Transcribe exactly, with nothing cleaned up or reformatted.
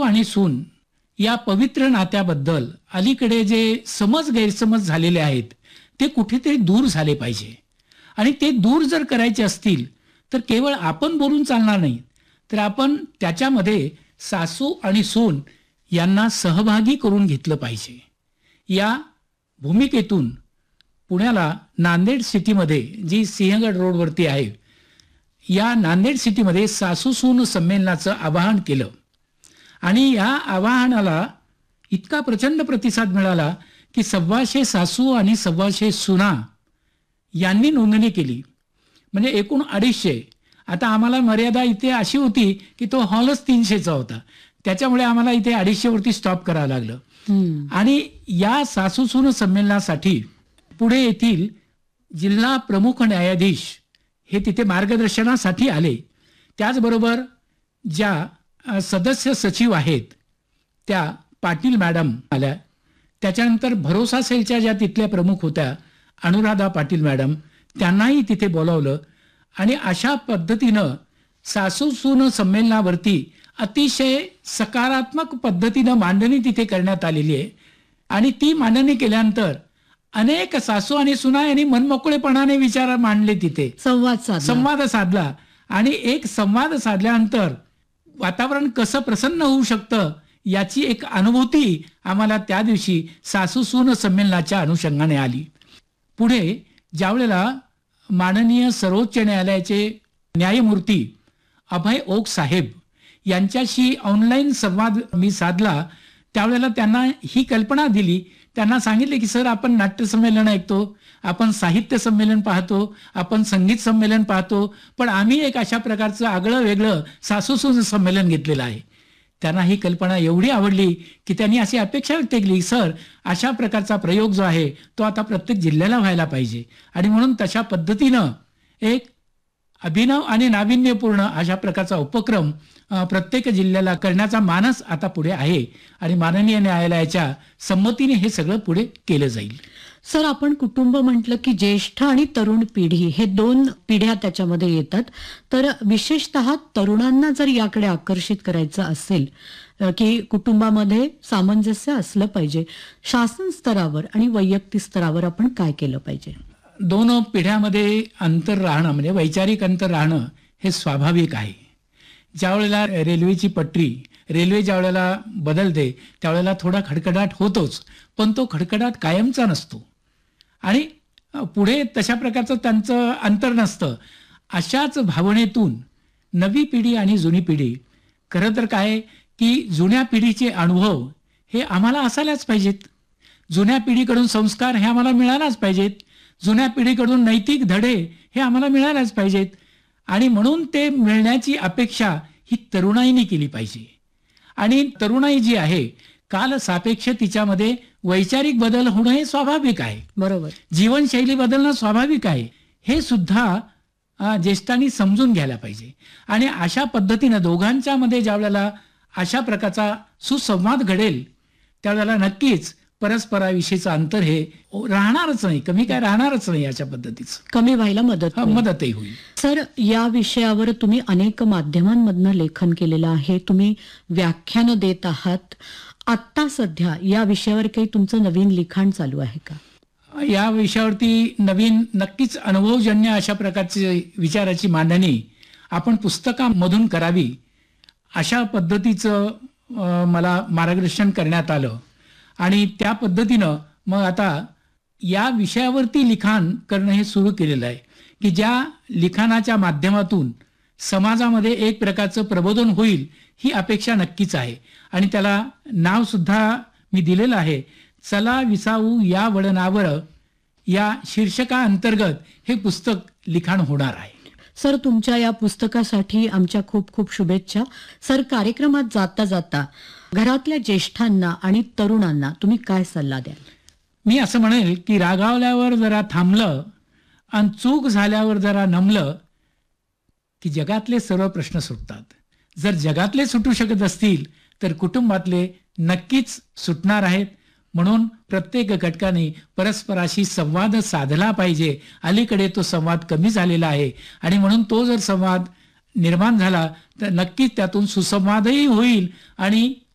आणि सून या पवित्र नात्याबद्दल अलीकडे जे समज गैरसमज झालेले आहेत ते कुठेतरी दूर झाले पाहिजे. आणि ते दूर जर करायचे असतील तर केवळ आपण बोलून चालणार नाही, तर आपण त्याच्यामध्ये सासू आणि सून यांना सहभागी करून घेतलं पाहिजे. या भूमिकेतून पुण्याला नांदेड सिटीमध्ये, जी सिंहगड रोडवरती आहे, या नांदेड सिटीमध्ये सासू सून संमेलनाचं आवाहन केलं. आणि या आवाहनाला इतका प्रचंड प्रतिसाद मिळाला की सव्वाशे सासू आणि सव्वाशे सुना यांनी नोंदणी केली. म्हणजे एकूण अडीचशे. आता आम्हाला मर्यादा इथे अशी होती की तो हॉलच तीनशेचा होता, त्याच्यामुळे आम्हाला इथे अडीचशे वरती स्टॉप करावं लागलं. आणि या सासू सून संमेलनासाठी पुढे येथील जिल्हा प्रमुख न्यायाधीश हे तिथे मार्गदर्शनासाठी आले. त्याचबरोबर ज्या सदस्य सचिव आहेत त्या पाटील मॅडम आल्या. त्याच्यानंतर भरोसा सेलच्या ज्या तिथल्या प्रमुख होत्या अनुराधा पाटील मॅडम, त्यांनाही तिथे बोलावलं. आणि अशा पद्धतीनं सासू सून संमेलनावरती अतिशय सकारात्मक पद्धतीनं मांडणी तिथे करण्यात आलेली आहे. आणि ती मांडणी केल्यानंतर अनेक सासू आणि सुना यांनी मनमोकळेपणाने विचार मांडले, तिथे संवाद साधला संवाद साधला आणि एक संवाद साधल्यानंतर वातावरण कसं प्रसन्न होऊ शकतं याची एक अनुभूती आम्हाला त्या दिवशी सासू सून संमेलनाच्या अनुषंगाने आली. पुढे ज्यावेळेला माननीय सर्वोच्च न्यायालयाचे न्यायमूर्ती अभय ओक साहेब यांच्याशी ऑनलाईन संवाद मी साधला, त्यावेळेला त्यांना ही कल्पना दिली. त्यांना सांगितले की सर, आपण नाट्य संमेलन ऐकतो, आपण साहित्य संमेलन पाहतो, आपण संगीत संमेलन पाहतो, पण आम्ही एक अशा प्रकारचं आगळं वेगळं सासू सून संमेलन घेतलेलं आहे. त्यांना ही कल्पना एवढी आवडली की त्यांनी अशी अपेक्षा व्यक्त केली, सर अशा प्रकारचा प्रयोग जो आहे तो आता प्रत्येक जिल्ह्याला व्हायला पाहिजे. आणि म्हणून तशा पद्धतीनं एक अभिनव आणि नाविन्यपूर्ण अशा प्रकारचा उपक्रम प्रत्येक जिल्ह्याला करण्याचा मानस आता पुढे आहे. आणि माननीय न्यायालयाच्या संमतीने हे सगळं पुढे केलं जाईल. सर, आपण कुटुंब म्हटलं की ज्येष्ठ आणि तरुण पिढी हे दोन पिढ्या त्याच्यामध्ये येतात. तर विशेषतः तरुणांना जर याकडे आकर्षित करायचं असेल की कुटुंबामध्ये सामंजस्य असलं पाहिजे, शासन स्तरावर आणि वैयक्तिक स्तरावर आपण काय केलं पाहिजे? दोन पिढ्यामध्ये अंतर राहणं म्हणजे वैचारिक अंतर राहणं हे स्वाभाविक आहे. ज्यावेळेला रेल्वेची पटरी, रेल्वे ज्या वेळेला बदलते त्यावेळेला थोडा खडखडाट होतोच, पण तो खडखडाट कायमचा नसतो आणि पुढे तशा प्रकारचं त्यांचं अंतर नसतं. अशाच भावनेतून नवी पिढी आणि जुनी पिढी, खरं तर काय की जुन्या पिढीचे अनुभव हे आम्हाला असायलाच पाहिजेत, जुन्या पिढीकडून संस्कार हे आम्हाला मिळायलाच पाहिजेत, जुन्या पिढीकडून नैतिक धडे हे आम्हाला मिळायलाच पाहिजेत. आणि म्हणून ते मिळण्याची अपेक्षा ही तरुणाईने केली पाहिजे. आणि तरुणाई जी आहे काल सापेक्ष तिच्यामध्ये वैचारिक बदल होणं हे स्वाभाविक आहे. बरोबर. जीवनशैली बदलणं स्वाभाविक आहे. हे सुद्धा ज्येष्ठांनी समजून घ्यायला पाहिजे. आणि अशा पद्धतीनं दोघांच्या मध्ये ज्या वेळेला अशा प्रकारचा सुसंवाद घडेल त्यावेळेला नक्कीच परस्पराविषयीचं अंतर हे राहणारच नाही, कमी काय राहणारच नाही. अशा पद्धतीचं कमी व्हायला मदत मदतही होईल. सर, या विषयावर तुम्ही अनेक माध्यमांमधनं लेखन केलेलं आहे, तुम्ही व्याख्यानं देत आहात. आत्ता सध्या या विषयावर काही तुमचं नवीन लिखाण चालू आहे का? या विषयावरती नवीन नक्कीच अनुभवजन्य अशा प्रकारची विचाराची मांडणी आपण पुस्तकामधून करावी अशा पद्धतीचं मला मार्गदर्शन करण्यात आलं. आणि त्या पद्धतीनं मग आता या विषयावरती लिखाण करणं हे सुरू केलेलं आहे की ज्या लिखाणाच्या माध्यमातून समाजामध्ये एक प्रकारचं प्रबोधन होईल ही अपेक्षा नक्कीच आहे. आणि त्याला नाव सुद्धा मी दिलेलं आहे, चला विसावू या वळणावर. या शीर्षकाअंतर्गत हे पुस्तक लिखाण होणार आहे. सर, तुमच्या या पुस्तकासाठी आमच्या खूप खूप शुभेच्छा. सर, कार्यक्रमात जाता जाता घरातल्या ज्येष्ठांना आणि तरुणांना तुम्ही काय सल्ला द्याल? मी असं म्हणेल की रागावल्यावर जरा थांबलं आणि चूक झाल्यावर जरा नमलं की जगातले सर्व प्रश्न सुटतात. जर जगातले सुटू शकत असतील तर कुटुंबातले नक्कीच सुटणार आहेत. म्हणून प्रत्येक घटकाने परस्पराशी संवाद साधला पाहिजे. अलीकडे तो संवाद कमी झालेला आहे आणि म्हणून तो जर संवाद निर्माण झाला तर नक्कीच त्यातून सुसंवादही होईल आणि